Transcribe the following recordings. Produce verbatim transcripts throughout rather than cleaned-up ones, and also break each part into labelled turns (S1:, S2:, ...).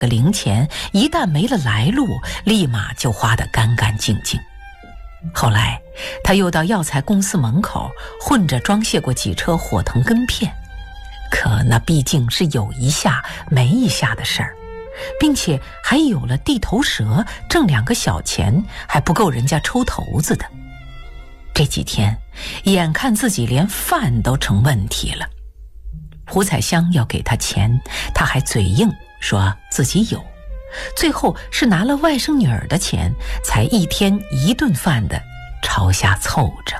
S1: 个零钱一旦没了来路，立马就花得干干净净。后来他又到药材公司门口混着装卸过几车火藤根片，可那毕竟是有一下没一下的事儿，并且还有了地头蛇，挣两个小钱还不够人家抽头子的。这几天眼看自己连饭都成问题了，胡彩香要给他钱，他还嘴硬说自己有，最后是拿了外甥女儿的钱，才一天一顿饭的朝下凑着。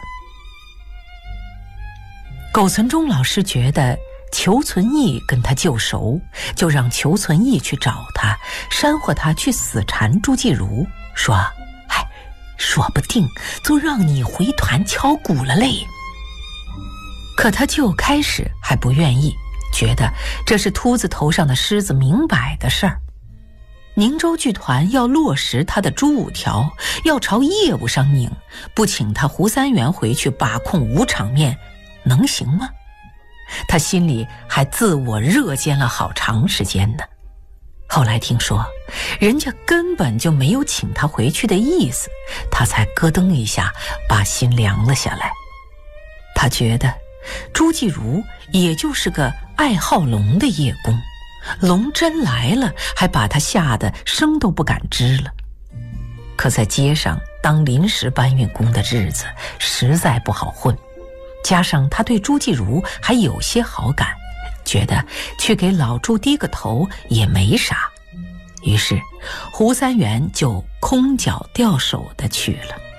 S1: 苟存忠老师觉得裘存义跟他旧熟，就让裘存义去找他，煽惑他去死缠朱继如，说哎，说不定就让你回团敲鼓了嘞。可他就开始还不愿意，觉得这是秃子头上的狮子明摆的事儿。宁州剧团要落实他的朱五条，要朝业务上拧，不请他胡三元回去把控五场面，能行吗？他心里还自我热奸了好长时间呢。后来听说人家根本就没有请他回去的意思，他才咯噔一下把心凉了下来。他觉得朱继如也就是个爱好龙的叶公，龙真来了还把他吓得声都不敢吱了。可在街上当临时搬运工的日子实在不好混，加上他对朱继如还有些好感，觉得去给老朱低个头也没啥，于是胡三元就空脚掉手的去了。